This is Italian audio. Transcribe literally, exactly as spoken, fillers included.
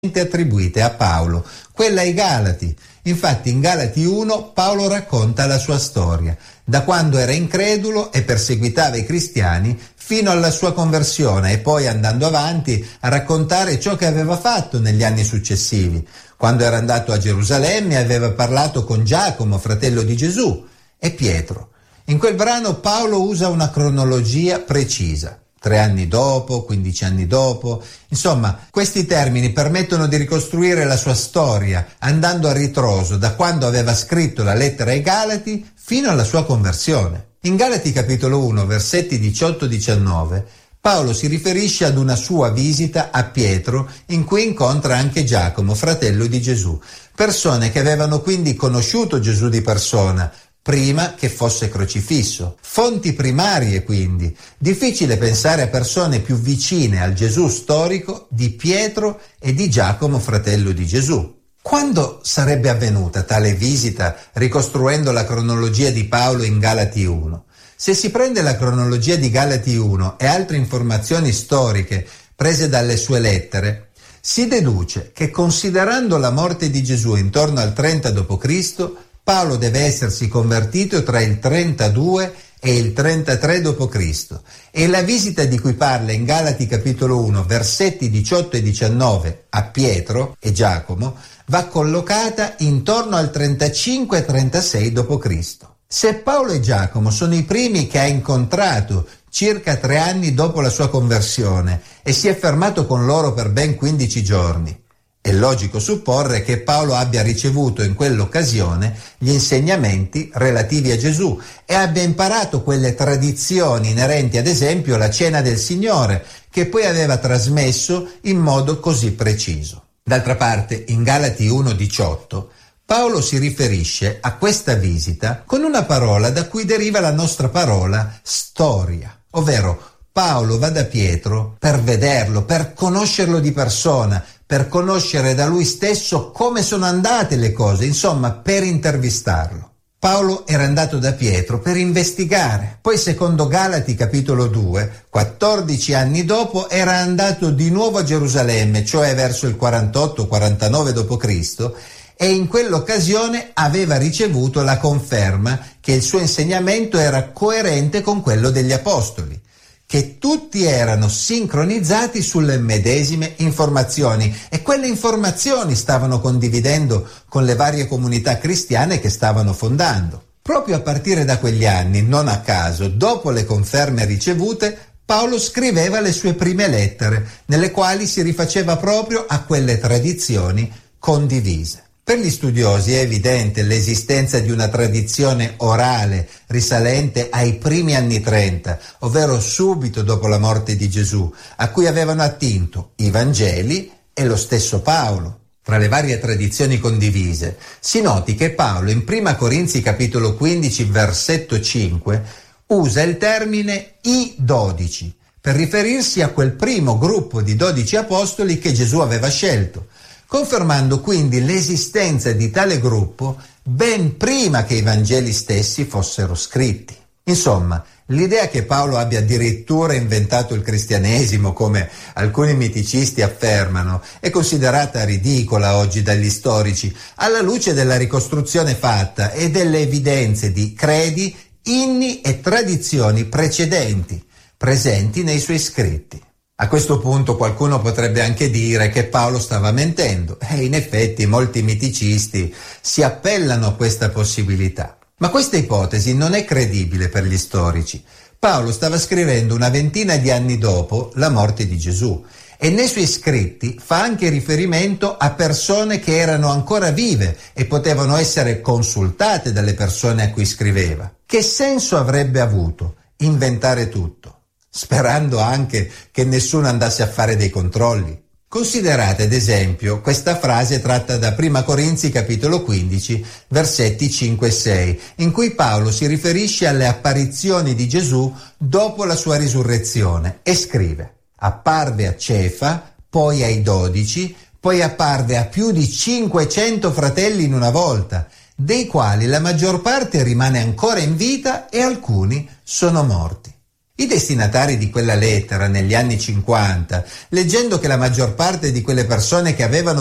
attribuite a Paolo, quella ai Galati. Infatti in Galati uno Paolo racconta la sua storia, da quando era incredulo e perseguitava i cristiani fino alla sua conversione, e poi andando avanti a raccontare ciò che aveva fatto negli anni successivi, quando era andato a Gerusalemme e aveva parlato con Giacomo, fratello di Gesù, e Pietro. In quel brano Paolo usa una cronologia precisa. Tre anni dopo, quindici anni dopo. Insomma, questi termini permettono di ricostruire la sua storia, andando a ritroso da quando aveva scritto la lettera ai Galati fino alla sua conversione. In Galati capitolo uno, versetti diciotto diciannove, Paolo si riferisce ad una sua visita a Pietro, in cui incontra anche Giacomo, fratello di Gesù, persone che avevano quindi conosciuto Gesù di persona, prima che fosse crocifisso. Fonti primarie, quindi. Difficile pensare a persone più vicine al Gesù storico di Pietro e di Giacomo, fratello di Gesù. Quando sarebbe avvenuta tale visita, ricostruendo la cronologia di Paolo in Galati uno? Se si prende la cronologia di Galati uno e altre informazioni storiche prese dalle sue lettere, si deduce che, considerando la morte di Gesù intorno al trenta dopo Cristo, Paolo deve essersi convertito tra il trentadue e il trentatré dopo Cristo, e la visita di cui parla in Galati capitolo uno, versetti diciotto e diciannove a Pietro e Giacomo, va collocata intorno al trentacinque trentasei dopo Cristo. Se Paolo e Giacomo sono i primi che ha incontrato circa tre anni dopo la sua conversione e si è fermato con loro per ben quindici giorni, è logico supporre che Paolo abbia ricevuto in quell'occasione gli insegnamenti relativi a Gesù e abbia imparato quelle tradizioni inerenti ad esempio alla cena del Signore, che poi aveva trasmesso in modo così preciso. D'altra parte, in Galati uno diciotto, Paolo si riferisce a questa visita con una parola da cui deriva la nostra parola storia, ovvero Paolo va da Pietro per vederlo, per conoscerlo di persona, per conoscere da lui stesso come sono andate le cose, insomma per intervistarlo. Paolo era andato da Pietro per investigare, poi secondo Galati capitolo due, quattordici anni dopo era andato di nuovo a Gerusalemme, cioè verso il quarantotto quarantanove dopo Cristo, e in quell'occasione aveva ricevuto la conferma che il suo insegnamento era coerente con quello degli apostoli, che tutti erano sincronizzati sulle medesime informazioni e quelle informazioni stavano condividendo con le varie comunità cristiane che stavano fondando. Proprio a partire da quegli anni, non a caso, dopo le conferme ricevute, Paolo scriveva le sue prime lettere, nelle quali si rifaceva proprio a quelle tradizioni condivise. Per gli studiosi è evidente l'esistenza di una tradizione orale risalente ai primi anni trenta, ovvero subito dopo la morte di Gesù, a cui avevano attinto i Vangeli e lo stesso Paolo. Tra le varie tradizioni condivise, si noti che Paolo in prima Corinzi capitolo quindici versetto cinque usa il termine i dodici per riferirsi a quel primo gruppo di dodici apostoli che Gesù aveva scelto, confermando quindi l'esistenza di tale gruppo ben prima che i Vangeli stessi fossero scritti. Insomma, l'idea che Paolo abbia addirittura inventato il cristianesimo, come alcuni miticisti affermano, è considerata ridicola oggi dagli storici, alla luce della ricostruzione fatta e delle evidenze di credi, inni e tradizioni precedenti, presenti nei suoi scritti. A questo punto qualcuno potrebbe anche dire che Paolo stava mentendo, e in effetti molti miticisti si appellano a questa possibilità. Ma questa ipotesi non è credibile per gli storici. Paolo stava scrivendo una ventina di anni dopo la morte di Gesù e nei suoi scritti fa anche riferimento a persone che erano ancora vive e potevano essere consultate dalle persone a cui scriveva. Che senso avrebbe avuto inventare tutto, sperando anche che nessuno andasse a fare dei controlli? Considerate ad esempio questa frase tratta da prima Corinzi capitolo quindici versetti cinque e sei, in cui Paolo si riferisce alle apparizioni di Gesù dopo la sua risurrezione e scrive: apparve a Cefa, poi ai dodici, poi apparve a più di cinquecento fratelli in una volta, dei quali la maggior parte rimane ancora in vita e alcuni sono morti. I destinatari di quella lettera negli anni cinquanta, leggendo che la maggior parte di quelle persone che avevano